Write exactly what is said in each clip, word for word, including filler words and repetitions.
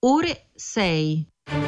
ore sei.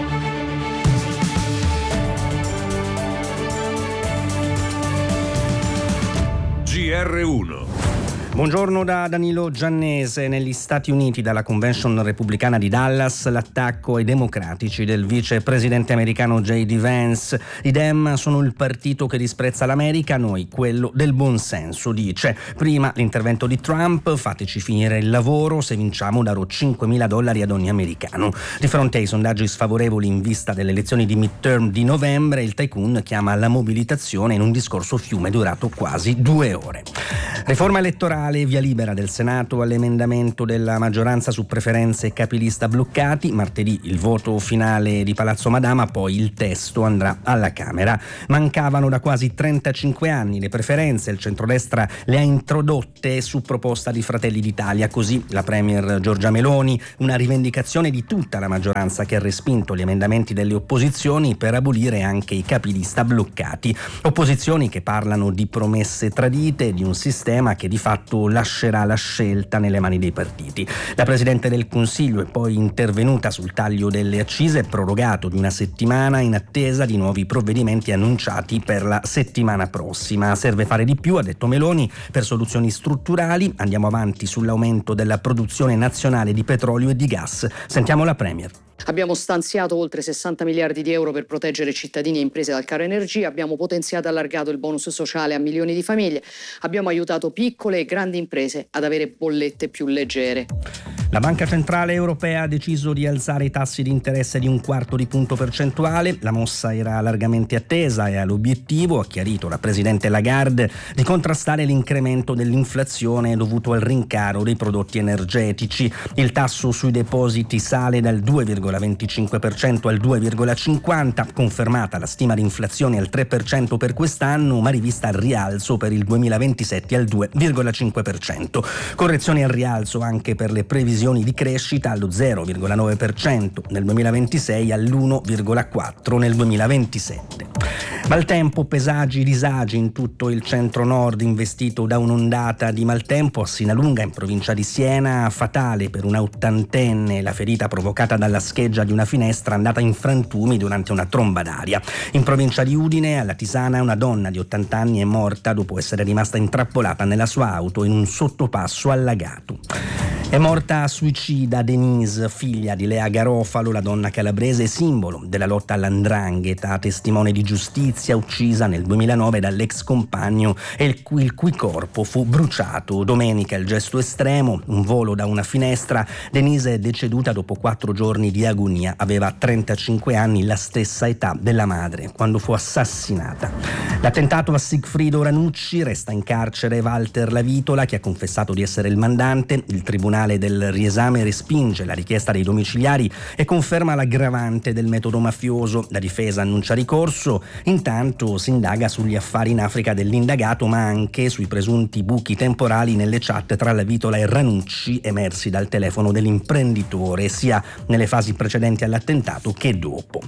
G R uno. Buongiorno da Danilo Giannese. Negli Stati Uniti, dalla convention repubblicana di Dallas, l'attacco ai democratici del vicepresidente americano J D Vance. I Dem sono il partito che disprezza l'America, noi quello del buonsenso, dice. Prima l'intervento di Trump: fateci finire il lavoro, se vinciamo darò cinquemila dollari ad ogni americano. Di fronte ai sondaggi sfavorevoli in vista delle elezioni di midterm di novembre, il tycoon chiama alla mobilitazione in un discorso fiume durato quasi due ore. Riforma elettorale, via libera del Senato all'emendamento della maggioranza su preferenze e capilista bloccati. Martedì il voto finale di Palazzo Madama, poi il testo andrà alla Camera. Mancavano da quasi trentacinque anni le preferenze, il centrodestra le ha introdotte su proposta di Fratelli d'Italia, così la premier Giorgia Meloni, una rivendicazione di tutta la maggioranza che ha respinto gli emendamenti delle opposizioni per abolire anche i capilista bloccati. Opposizioni che parlano di promesse tradite, di un sistema che di fatto lascerà la scelta nelle mani dei partiti. La Presidente del Consiglio è poi intervenuta sul taglio delle accise, prorogato di una settimana in attesa di nuovi provvedimenti annunciati per la settimana prossima. Serve fare di più, ha detto Meloni, per soluzioni strutturali. Andiamo avanti sull'aumento della produzione nazionale di petrolio e di gas. Sentiamo la Premier. Abbiamo stanziato oltre sessanta miliardi di euro per proteggere cittadini e imprese dal caro energia, abbiamo potenziato e allargato il bonus sociale a milioni di famiglie, abbiamo aiutato piccole e grandi imprese ad avere bollette più leggere. La Banca Centrale Europea ha deciso di alzare i tassi di interesse di un quarto di punto percentuale. La mossa era largamente attesa e ha l'obiettivo, ha chiarito la Presidente Lagarde, di contrastare l'incremento dell'inflazione dovuto al rincaro dei prodotti energetici. Il tasso sui depositi sale dal due virgola venticinque per cento al due virgola cinquanta per cento, confermata la stima di inflazione al tre per cento per quest'anno, ma rivista al rialzo per il duemilaventisette al due virgola cinque per cento. Correzioni al rialzo anche per le previsioni di crescita, allo zero virgola nove per cento nel duemilaventisei, all'uno virgola quattro per cento nel duemilaventisette. Maltempo, pesagi, disagi in tutto il centro-nord, investito da un'ondata di maltempo a Sinalunga, in provincia di Siena, fatale per una ottantenne, la ferita provocata dalla scheggia di una finestra andata in frantumi durante una tromba d'aria. In provincia di Udine, alla Tisana, una donna di ottanta anni è morta dopo essere rimasta intrappolata nella sua auto in un sottopasso allagato. È morta suicida Denise, figlia di Lea Garofalo, la donna calabrese simbolo della lotta all'andrangheta, testimone di giustizia, uccisa nel duemilanove dall'ex compagno e il cui, il cui corpo fu bruciato. Domenica il gesto estremo, un volo da una finestra. Denise è deceduta dopo quattro giorni di agonia. Aveva trentacinque anni, la stessa età della madre, quando fu assassinata. L'attentato a Sigfrido Ranucci, resta in carcere Walter Lavitola, che ha confessato di essere il mandante. Il tribunale del riesame respinge la richiesta dei domiciliari e conferma l'aggravante del metodo mafioso. La difesa annuncia ricorso. Intanto si indaga sugli affari in Africa dell'indagato, ma anche sui presunti buchi temporali nelle chat tra Lavitola e Ranucci emersi dal telefono dell'imprenditore, sia nelle fasi precedenti all'attentato che dopo.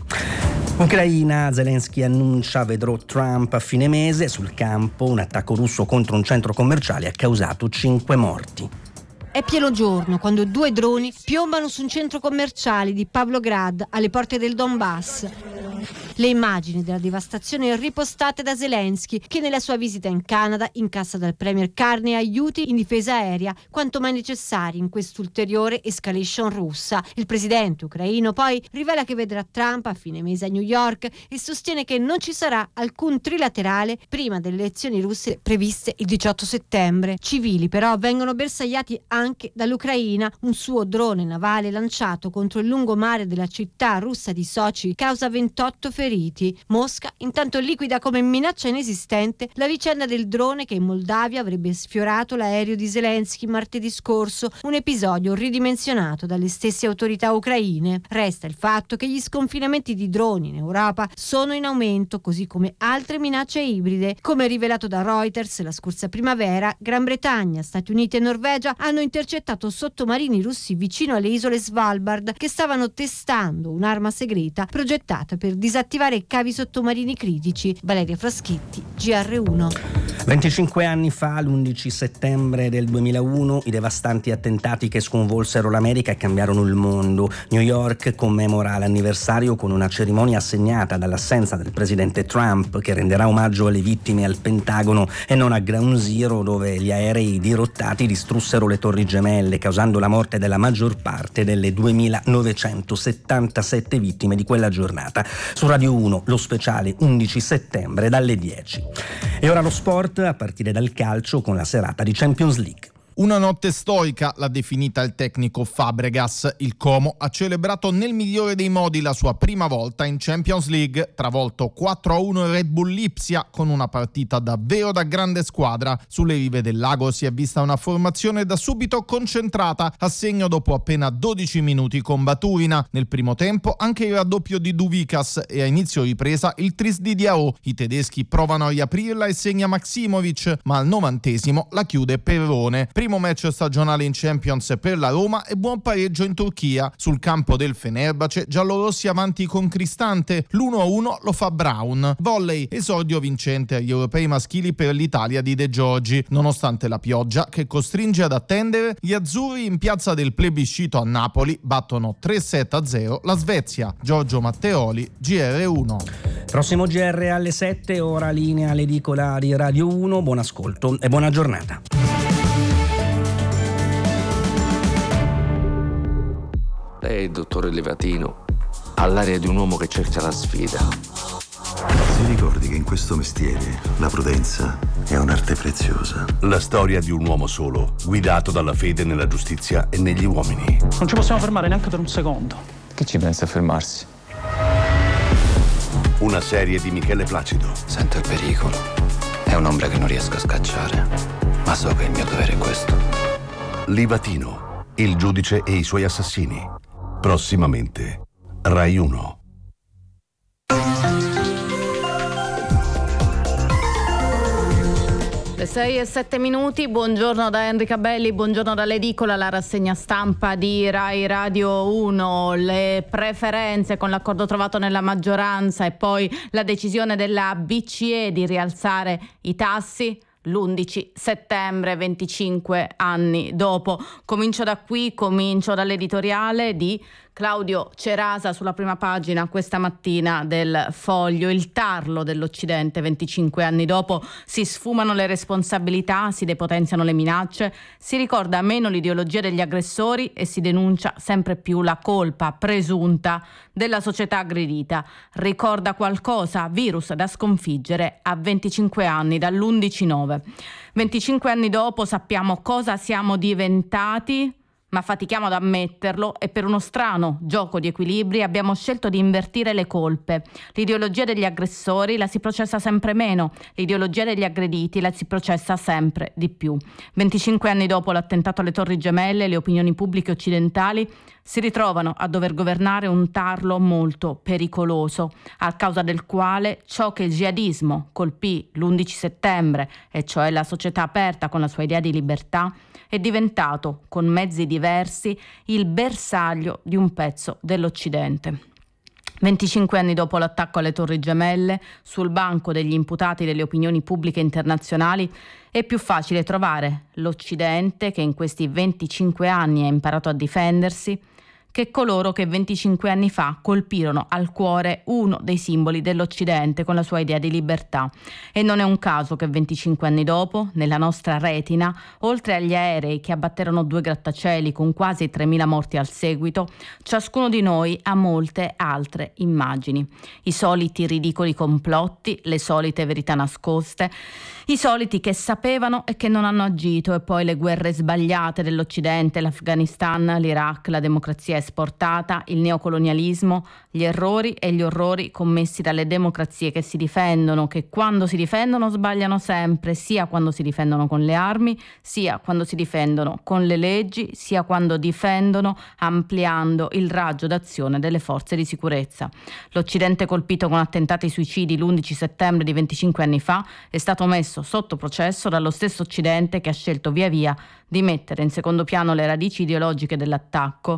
Ucraina, Zelensky annuncia vedrò Trump a fine mese. Sul campo un attacco russo contro un centro commerciale ha causato cinque morti. È pieno giorno quando due droni piombano su un centro commerciale di Pavlograd alle porte del Donbass. Le immagini della devastazione ripostate da Zelensky, che nella sua visita in Canada incassa dal premier Carney aiuti in difesa aerea quanto mai necessari in quest'ulteriore escalation russa. Il presidente ucraino poi rivela che vedrà Trump a fine mese a New York e sostiene che non ci sarà alcun trilaterale prima delle elezioni russe previste il diciotto settembre. Civili però vengono bersagliati anche dall'Ucraina. Un suo drone navale lanciato contro il lungomare della città russa di Sochi causa ventotto feriti. Mosca intanto liquida come minaccia inesistente la vicenda del drone che in Moldavia avrebbe sfiorato l'aereo di Zelensky martedì scorso, un episodio ridimensionato dalle stesse autorità ucraine. Resta il fatto che gli sconfinamenti di droni in Europa sono in aumento, così come altre minacce ibride. Come rivelato da Reuters la scorsa primavera, Gran Bretagna, Stati Uniti e Norvegia hanno intercettato sottomarini russi vicino alle isole Svalbard che stavano testando un'arma segreta progettata per disattivare cavi sottomarini critici. Valeria Fraschetti, G R uno. venticinque anni fa, l'undici settembre del duemilauno, i devastanti attentati che sconvolsero l'America e cambiarono il mondo. New York commemora l'anniversario con una cerimonia segnata dall'assenza del presidente Trump, che renderà omaggio alle vittime al Pentagono e non a Ground Zero, dove gli aerei dirottati distrussero le Torri Gemelle, causando la morte della maggior parte delle duemilanovecentosettantasette vittime di quella giornata. Su Radio uno, lo speciale undici settembre dalle dieci. E ora lo sport, a partire dal calcio con la serata di Champions League. Una notte storica l'ha definita il tecnico Fabregas. Il Como ha celebrato nel migliore dei modi la sua prima volta in Champions League, travolto quattro a uno il Red Bull Lipsia con una partita davvero da grande squadra. Sulle rive del lago si è vista una formazione da subito concentrata, a segno dopo appena dodici minuti con Baturina. Nel primo tempo anche il raddoppio di Duvikas e a inizio ripresa il tris di Diao. I tedeschi provano a riaprirla e segna Maksimovic, ma al novantesimo la chiude Perrone. Primo match stagionale in Champions per la Roma e buon pareggio in Turchia. Sul campo del Fenerbahce giallorossi avanti con Cristante, l'uno a uno lo fa Brown. Volley, esordio vincente agli europei maschili per l'Italia di De Giorgi. Nonostante la pioggia che costringe ad attendere, gli azzurri in piazza del plebiscito a Napoli battono tre sette a zero la Svezia. Giorgio Matteoli, G R uno. Prossimo G R alle sette, ora linea all'edicola di Radio uno. Buon ascolto e buona giornata. Lei, dottore Livatino, ha l'aria di un uomo che cerca la sfida. Si ricordi che in questo mestiere la prudenza è un'arte preziosa. La storia di un uomo solo, guidato dalla fede nella giustizia e negli uomini. Non ci possiamo fermare neanche per un secondo. Chi ci pensa a fermarsi? Una serie di Michele Placido. Sento il pericolo. È un'ombra che non riesco a scacciare, ma so che il mio dovere è questo. Livatino, il giudice e i suoi assassini. Prossimamente, Rai uno. Le sei e sette minuti, buongiorno da Enrica Belli, buongiorno dall'edicola, la rassegna stampa di Rai Radio uno, le preferenze con l'accordo trovato nella maggioranza e poi la decisione della B C E di rialzare i tassi. L'undici settembre, venticinque anni dopo. Comincio da qui, comincio dall'editoriale di Claudio Cerasa sulla prima pagina questa mattina del Foglio. Il tarlo dell'Occidente, venticinque anni dopo, si sfumano le responsabilità, si depotenziano le minacce, si ricorda meno l'ideologia degli aggressori e si denuncia sempre più la colpa presunta della società aggredita. Ricorda qualcosa, virus da sconfiggere a venticinque anni dall'undici nove. venticinque anni dopo sappiamo cosa siamo diventati, ma fatichiamo ad ammetterlo e per uno strano gioco di equilibri abbiamo scelto di invertire le colpe. L'ideologia degli aggressori la si processa sempre meno, l'ideologia degli aggrediti la si processa sempre di più. venticinque anni dopo l'attentato alle Torri Gemelle, le opinioni pubbliche occidentali si ritrovano a dover governare un tarlo molto pericoloso, a causa del quale ciò che il jihadismo colpì l'undici settembre, e cioè la società aperta con la sua idea di libertà, è diventato, con mezzi diversi, il bersaglio di un pezzo dell'Occidente. venticinque anni dopo l'attacco alle Torri Gemelle, sul banco degli imputati delle opinioni pubbliche internazionali, è più facile trovare l'Occidente, che in questi venticinque anni ha imparato a difendersi, che coloro che venticinque anni fa colpirono al cuore uno dei simboli dell'Occidente con la sua idea di libertà. E non è un caso che venticinque anni dopo, nella nostra retina, oltre agli aerei che abbatterono due grattacieli con quasi tremila morti al seguito, ciascuno di noi ha molte altre immagini. I soliti ridicoli complotti, le solite verità nascoste, i soliti che sapevano e che non hanno agito, e poi le guerre sbagliate dell'Occidente, l'Afghanistan, l'Iraq, la democrazia esportata, il neocolonialismo, gli errori e gli orrori commessi dalle democrazie che si difendono, che quando si difendono sbagliano sempre, sia quando si difendono con le armi, sia quando si difendono con le leggi, sia quando difendono ampliando il raggio d'azione delle forze di sicurezza. L'Occidente colpito con attentati suicidi l'undici settembre di venticinque anni fa è stato messo sotto processo dallo stesso Occidente che ha scelto via via di mettere in secondo piano le radici ideologiche dell'attacco dopo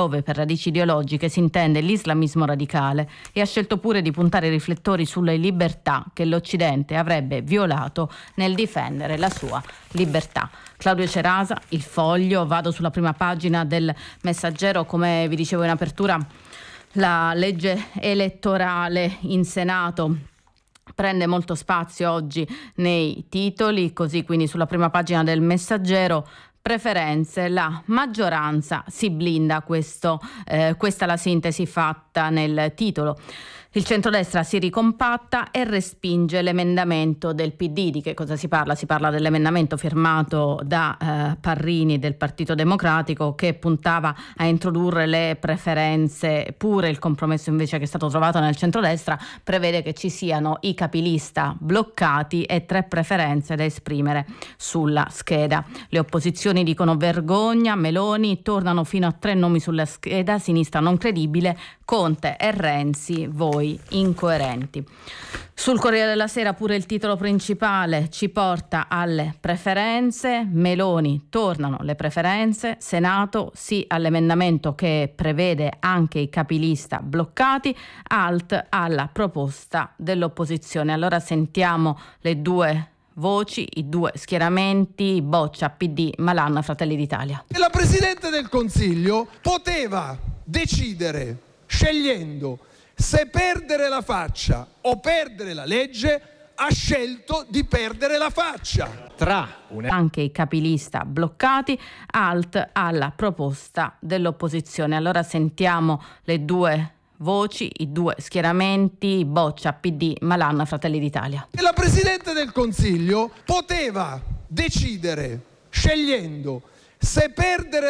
dove per radici ideologiche si intende l'islamismo radicale, e ha scelto pure di puntare i riflettori sulle libertà che l'Occidente avrebbe violato nel difendere la sua libertà. Claudio Cerasa, Il Foglio. Vado sulla prima pagina del Messaggero. Come vi dicevo in apertura, la legge elettorale in Senato prende molto spazio oggi nei titoli, così quindi sulla prima pagina del Messaggero: preferenze, la maggioranza si blinda. Questo, eh, questa è la sintesi fatta nel titolo. Il centrodestra si ricompatta e respinge l'emendamento del P D. Di che cosa si parla? Si parla dell'emendamento firmato da eh, Parrini del Partito Democratico, che puntava a introdurre le preferenze. Pure il compromesso invece che è stato trovato nel centrodestra prevede che ci siano i capilista bloccati e tre preferenze da esprimere sulla scheda. Le opposizioni dicono vergogna, Meloni, tornano fino a tre nomi sulla scheda, sinistra non credibile, Conte e Renzi, voi incoerenti. Sul Corriere della Sera pure il titolo principale ci porta alle preferenze. Meloni, tornano le preferenze, Senato sì all'emendamento che prevede anche i capilista bloccati, alt alla proposta dell'opposizione. Allora sentiamo le due voci, i due schieramenti, Boccia, P D, Malan, Fratelli d'Italia. E la Presidente del Consiglio poteva decidere, scegliendo se perdere la faccia o perdere la legge, ha scelto di perdere la faccia. Tra una... anche i capilista bloccati, alt alla proposta dell'opposizione. Allora sentiamo le due voci, i due schieramenti, Boccia, P D, Malan, Fratelli d'Italia. E la Presidente del Consiglio poteva decidere, scegliendo se perdere